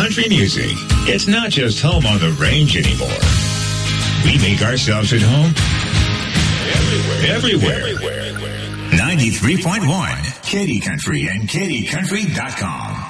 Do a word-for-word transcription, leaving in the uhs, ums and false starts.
country music. It's not just home on the range anymore. We make ourselves at home everywhere. Everywhere. ninety-three point one, Katy Country and Katy Country dot com.